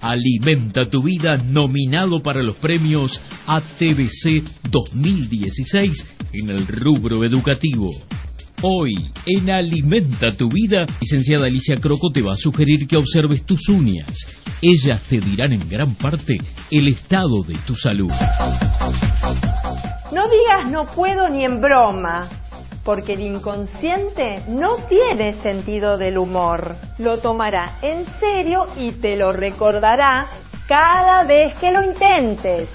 Alimenta tu Vida, nominado para los premios ATBC 2016 en el rubro educativo. Hoy, en Alimenta tu Vida, licenciada Alicia Croco te va a sugerir que observes tus uñas. Ellas te dirán en gran parte el estado de tu salud. No digas no puedo ni en broma, porque el inconsciente no tiene sentido del humor. Lo tomará en serio y te lo recordará cada vez que lo intentes.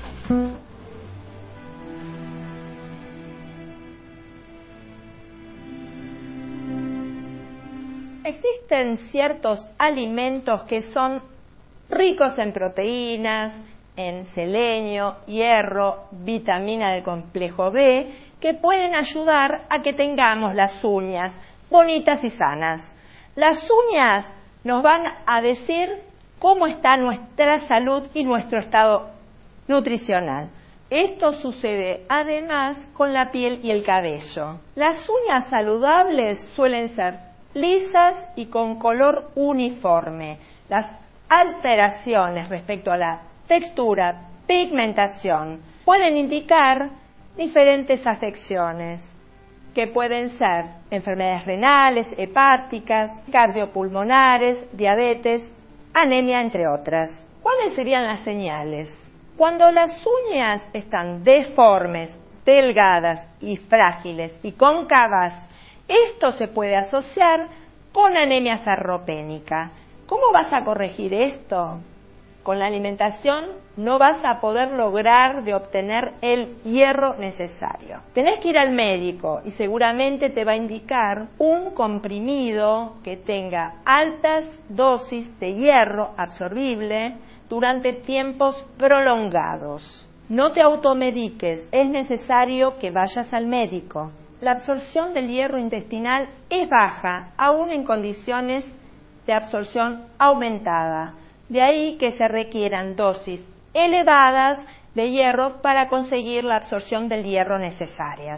Existen ciertos alimentos que son ricos en proteínas, en selenio, hierro, vitamina del complejo B, que pueden ayudar a que tengamos las uñas bonitas y sanas. Las uñas nos van a decir cómo está nuestra salud y nuestro estado nutricional. Esto sucede además con la piel y el cabello. Las uñas saludables suelen ser lisas y con color uniforme. Las alteraciones respecto a la textura, pigmentación, pueden indicar diferentes afecciones que pueden ser enfermedades renales, hepáticas, cardiopulmonares, diabetes, anemia, entre otras. ¿Cuáles serían las señales? Cuando las uñas están deformes, delgadas y frágiles y cóncavas, esto se puede asociar con anemia sarropénica. ¿Cómo vas a corregir esto? Con la alimentación no vas a poder lograr de obtener el hierro necesario. Tenés que ir al médico y seguramente te va a indicar un comprimido que tenga altas dosis de hierro absorbible durante tiempos prolongados. No te automediques, es necesario que vayas al médico. La absorción del hierro intestinal es baja, aún en condiciones de absorción aumentada. De ahí que se requieran dosis elevadas de hierro para conseguir la absorción del hierro necesarias.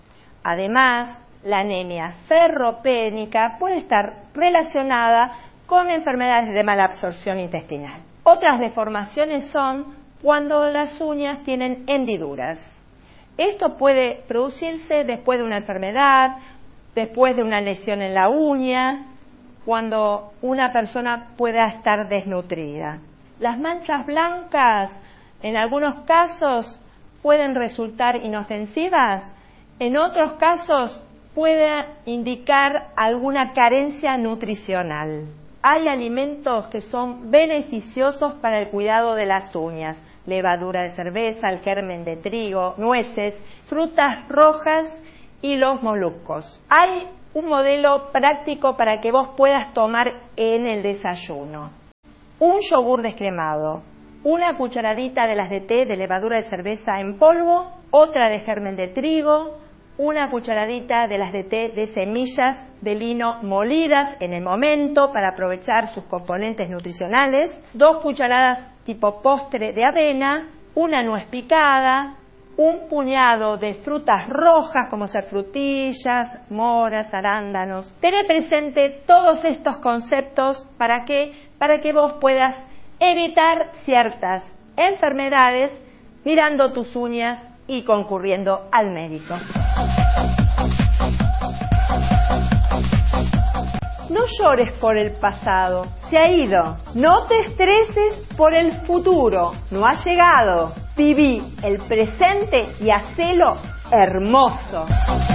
Además, la anemia ferropénica puede estar relacionada con enfermedades de mala absorción intestinal. Otras deformaciones son cuando las uñas tienen hendiduras. Esto puede producirse después de una enfermedad, después de una lesión en la uña, cuando una persona pueda estar desnutrida. Las manchas blancas, en algunos casos, pueden resultar inofensivas, en otros casos puede indicar alguna carencia nutricional. Hay alimentos que son beneficiosos para el cuidado de las uñas: levadura de cerveza, el germen de trigo, nueces, frutas rojas y los moluscos. Hay un modelo práctico para que vos puedas tomar en el desayuno: un yogur descremado, una cucharadita de las de té de levadura de cerveza en polvo, otra de germen de trigo, una cucharadita de las de té de semillas de lino molidas en el momento para aprovechar sus componentes nutricionales, 2 cucharadas tipo postre de avena, una nuez picada, un puñado de frutas rojas como ser frutillas, moras, arándanos. Tener presente todos estos conceptos para que vos puedas evitar ciertas enfermedades mirando tus uñas y concurriendo al médico. No llores por el pasado, se ha ido. No te estreses por el futuro, no ha llegado. Viví el presente y hacelo hermoso.